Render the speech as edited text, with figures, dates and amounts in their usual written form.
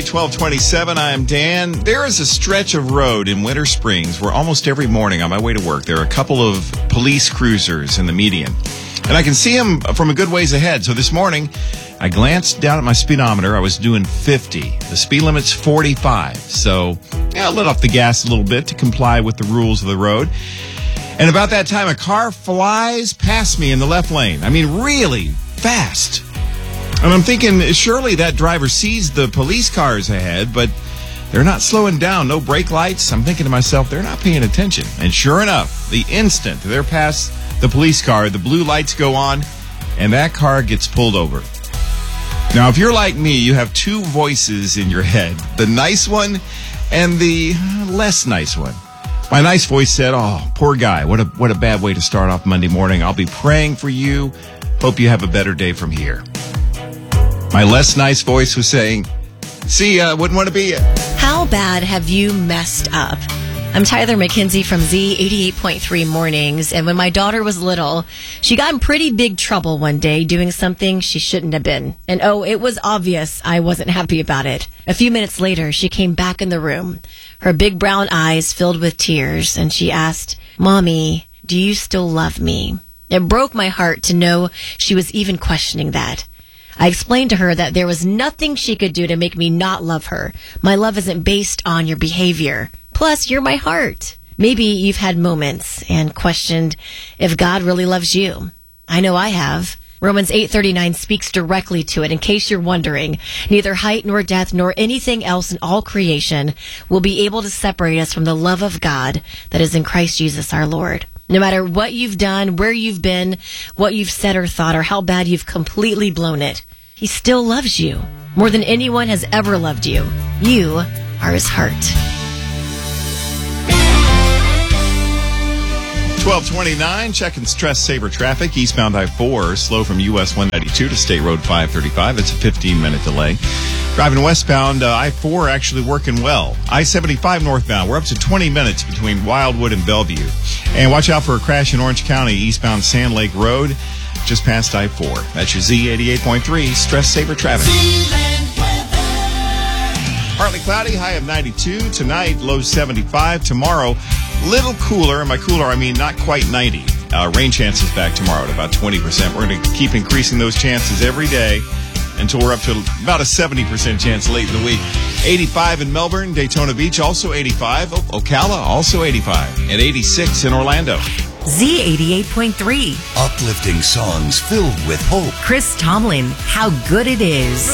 1227, I'm Dan. There is a stretch of road in Winter Springs where almost every morning on my way to work, there are a couple of police cruisers in the median. And I can see them from a good ways ahead. So this morning, I glanced down at my speedometer. I was doing 50. The speed limit's 45. So I let off the gas a little bit to comply with the rules of the road. And about that time, a car flies past me in the left lane. I mean, really fast. And I'm thinking, surely that driver sees the police cars ahead, but they're not slowing down. No brake lights. I'm thinking to myself, they're not paying attention. And sure enough, the instant they're past the police car, the blue lights go on, and that car gets pulled over. Now, if you're like me, you have two voices in your head, the nice one and the less nice one. My nice voice said, oh, poor guy. What a bad way to start off Monday morning. I'll be praying for you. Hope you have a better day from here. My less nice voice was saying, see ya, wouldn't want to be ya. How bad have you messed up? I'm Tyler McKenzie from Z88.3 Mornings, and when my daughter was little, she got in pretty big trouble one day doing something she shouldn't have been. And it was obvious I wasn't happy about it. A few minutes later, she came back in the room, her big brown eyes filled with tears, and she asked, Mommy, do you still love me? It broke my heart to know she was even questioning that. I explained to her that there was nothing she could do to make me not love her. My love isn't based on your behavior. Plus, you're my heart. Maybe you've had moments and questioned if God really loves you. I know I have. Romans 8:39 speaks directly to it. In case you're wondering, neither height nor depth nor anything else in all creation will be able to separate us from the love of God that is in Christ Jesus our Lord. No matter what you've done, where you've been, what you've said or thought, or how bad you've completely blown it, He still loves you more than anyone has ever loved you. You are His heart. 1229, checking stress saver traffic. Eastbound I-4, slow from US 192 to State Road 535. It's a 15-minute delay. Driving westbound, I-4 actually working well. I-75 northbound, we're up to 20 minutes between Wildwood and Bellevue. And watch out for a crash in Orange County, eastbound Sand Lake Road, just past I-4. That's your Z88.3 stress saver traffic. Partly cloudy, high of 92. Tonight, low 75. Tomorrow, little cooler. And by cooler, I mean not quite 90. Rain chances back tomorrow at about 20%. We're going to keep increasing those chances every day until we're up to about a 70% chance late in the week. 85 in Melbourne, Daytona Beach, also 85. Ocala, also 85. And 86 in Orlando. Z88.3. Uplifting songs filled with hope. Chris Tomlin, How Good It Is.